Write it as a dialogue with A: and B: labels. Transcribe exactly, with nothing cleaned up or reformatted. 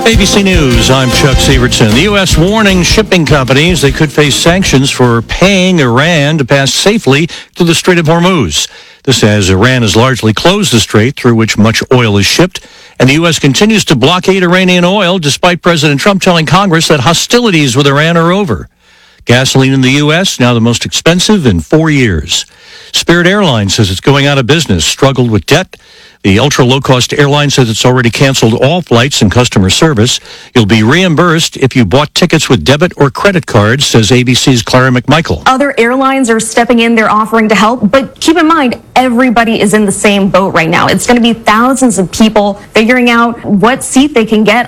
A: A B C News, I'm Chuck Severson. The U S warning shipping companies they could face sanctions for paying Iran to pass safely through the Strait of Hormuz. This as Iran has largely closed the strait through which much oil is shipped, and the U S continues to blockade Iranian oil despite President Trump telling Congress that hostilities with Iran are over. Gasoline in the U S now the most expensive in four years. Spirit Airlines says it's going out of business, struggled with debt. The ultra-low-cost airline says it's already canceled all flights and customer service. You'll be reimbursed if you bought tickets with debit or credit cards, says A B C's Clara McMichael.
B: Other airlines are stepping in, they're offering to help, but keep in mind, everybody is in the same boat right now. It's going to be thousands of people figuring out what seat they can get